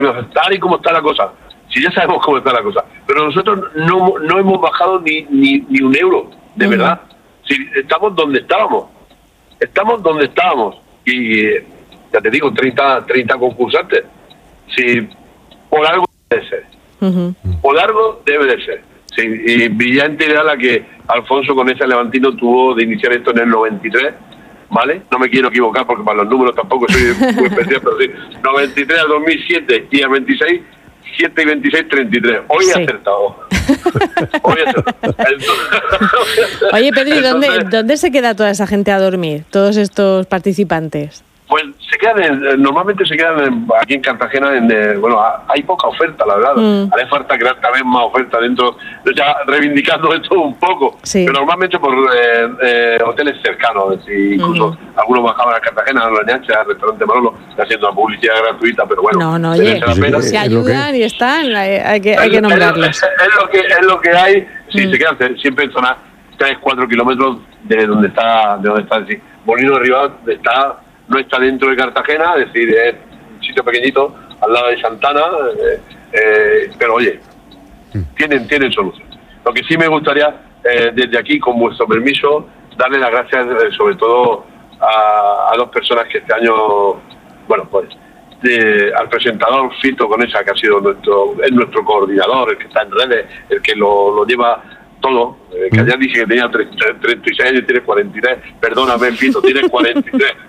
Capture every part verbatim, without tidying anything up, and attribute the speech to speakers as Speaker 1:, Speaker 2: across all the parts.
Speaker 1: tal y como está la cosa. Si ya sabemos cómo está la cosa. Pero nosotros no, no hemos bajado ni, ni, ni un euro, de uh-huh. verdad. Si estamos donde estábamos. Estamos donde estábamos. Y ya te digo, treinta, treinta concursantes. Si por algo debe de ser. Uh-huh. Por algo debe de ser. Sí, y brillante era la que Alfonso con ese Levantino tuvo de iniciar esto en el noventa y tres, ¿vale? No me quiero equivocar porque para los números tampoco soy muy especial, pero sí, noventa y tres al dos mil siete y al veintiséis, siete y veintiséis, treinta y tres. Hoy sí. He acertado. Hoy he acertado. Entonces,
Speaker 2: Oye, Pedro, ¿y dónde,
Speaker 1: entonces,
Speaker 2: dónde se queda toda esa gente a dormir? Todos estos participantes.
Speaker 1: Pues se quedan, en, normalmente se quedan en, aquí en Cartagena, en, eh, bueno, hay poca oferta, la verdad. Mm. Haré falta crear también más oferta dentro, ya reivindicando esto un poco, sí. Pero normalmente por eh, eh, hoteles cercanos, incluso uh-huh. algunos bajaban a Cartagena, a la Ñancha, al restaurante Manolo, haciendo una publicidad gratuita, pero bueno.
Speaker 2: No, no, oye, si ayudan y están, hay, hay, que, hay
Speaker 1: es,
Speaker 2: que nombrarlos.
Speaker 1: Es, es, es, lo que, es lo que hay, sí, mm. se quedan siempre en zonas tres, cuatro kilómetros de donde está, de donde está, sí. Molino de Rivas está... no está dentro de Cartagena, es decir, es un sitio pequeñito al lado de Santana, eh, eh, pero oye, tienen tienen solución. Lo que sí me gustaría, eh, desde aquí, con vuestro permiso, darle las gracias eh, sobre todo a, a dos personas que este año, bueno, pues, de, al presentador Fito Conesa, que ha sido nuestro, es nuestro coordinador, el que está en redes, el que lo, lo lleva todo, eh, que ayer dije que tenía treinta y seis años y tiene cuarenta y tres, perdóname Fito, tiene cuarenta y tres.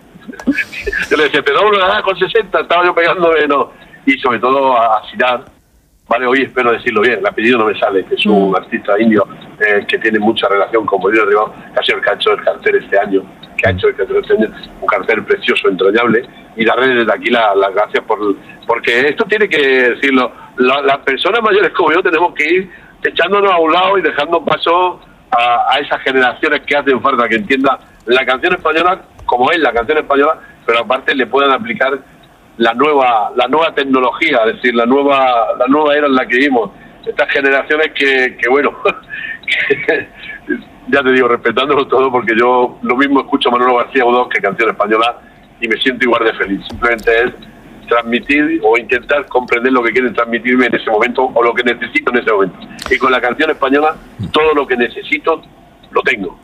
Speaker 1: Yo le decía, pero no, con sesenta, estaba yo pegándome, no. Y sobre todo a Sinar, vale, hoy espero decirlo bien, el apellido no me sale, que es un mm. artista indio eh, que tiene mucha relación con Molino de Rivas, que ha sido el que ha hecho el cartel este año, que ha hecho el cartel este año, un cartel precioso, entrañable, y darle desde aquí las la gracias por, porque esto tiene que decirlo, la, las personas mayores como yo tenemos que ir echándonos a un lado y dejando paso a, a esas generaciones que hacen falta, que entiendan la canción española como es la canción española, pero aparte le puedan aplicar la nueva la nueva tecnología, es decir, la nueva la nueva era en la que vivimos. Estas generaciones que, que bueno, que, ya te digo, respetándolo todo, porque yo lo mismo escucho a Manolo García Godó que canción española y me siento igual de feliz. Simplemente es transmitir o intentar comprender lo que quieren transmitirme en ese momento o lo que necesito en ese momento. Y con la canción española, todo lo que necesito lo tengo.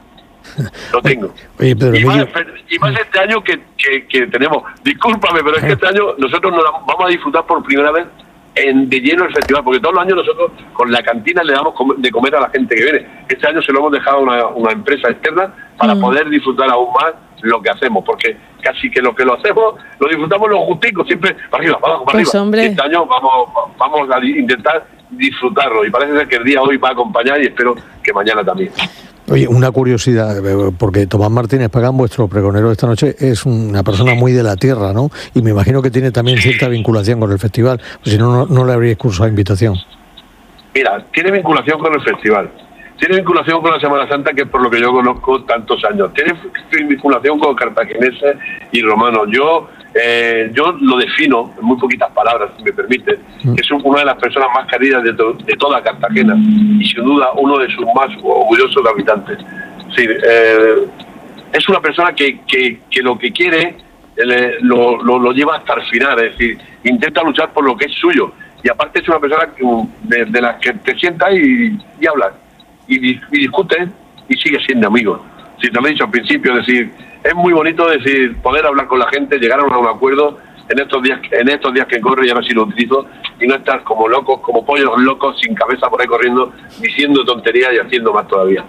Speaker 1: Lo tengo.
Speaker 3: Oye, Pedro,
Speaker 1: y, más, y más este año que, que, que tenemos. Discúlpame, pero es que este año nosotros nos vamos a disfrutar por primera vez en, de lleno el festival, porque todos los años nosotros con la cantina le damos de comer a la gente que viene. Este año se lo hemos dejado a una, una empresa externa para mm. poder disfrutar aún más lo que hacemos, porque casi que lo que lo hacemos lo disfrutamos los justicos, siempre para arriba, para abajo, para
Speaker 2: pues
Speaker 1: arriba.
Speaker 2: Hombre.
Speaker 1: Este año vamos, vamos a intentar disfrutarlo y parece ser que el día hoy va a acompañar y espero que mañana también.
Speaker 3: Oye, una curiosidad, porque Tomás Martínez Pagán, vuestro pregonero de esta noche, es una persona muy de la tierra, ¿no? Y me imagino que tiene también cierta vinculación con el festival, pues si no, no, no le habríais cursado invitación.
Speaker 1: Mira, tiene vinculación con el festival, tiene vinculación con la Semana Santa, que es por lo que yo conozco tantos años, tiene vinculación con cartagineses y romanos. Yo eh, yo lo defino en muy poquitas palabras, si me permite, mm. que es una de las personas más queridas de, to, de toda Cartagena y sin duda uno de sus más orgullosos habitantes. Sí, eh, es una persona que, que, que lo que quiere eh, lo, lo, lo lleva hasta el final, es decir, intenta luchar por lo que es suyo y aparte es una persona que, de, de las que te sientas y, y hablas y, y discutes y sigue siendo amigo. Si te lo he dicho al principio, es decir, es muy bonito decir poder hablar con la gente, llegar a un acuerdo en estos días en estos días que corre, ya no si lo utilizo, y no estar como locos, como pollos locos sin cabeza por ahí corriendo, diciendo tonterías y haciendo más todavía.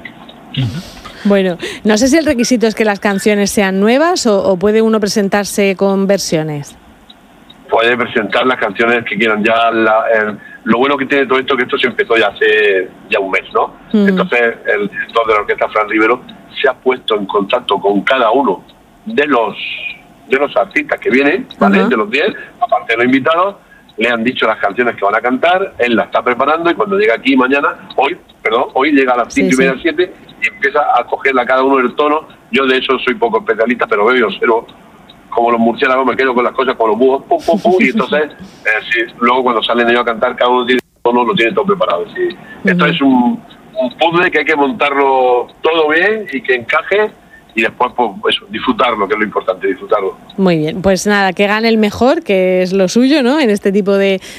Speaker 2: Bueno, no sé si el requisito es que las canciones sean nuevas o, o puede uno presentarse con versiones.
Speaker 1: Puede presentar las canciones que quieran. Ya la, el, lo bueno que tiene todo esto es que esto se empezó ya hace ya un mes, ¿no? Mm. Entonces el director de la orquesta, Fran Rivero, se ha puesto en contacto con cada uno de los de los artistas que vienen, ¿vale? Uh-huh. De los diez, aparte de los invitados, le han dicho las canciones que van a cantar, él las está preparando y cuando llega aquí mañana, hoy, perdón, hoy llega a las cinco sí, y media, sí. siete y empieza a cogerle a cada uno el tono. Yo de eso soy poco especialista, pero veo y observo como los murciélagos, me quedo con las cosas con los búhos, pum, pum, pum, y entonces, eh, sí, luego cuando salen ellos a cantar, cada uno tiene tono, lo tiene todo preparado. Sí. Uh-huh. Esto es un, un puzzle que hay que montarlo todo bien y que encaje y después pues eso, disfrutarlo, que es lo importante, disfrutarlo.
Speaker 2: Muy bien, pues nada, que gane el mejor, que es lo suyo, ¿no? En este tipo de,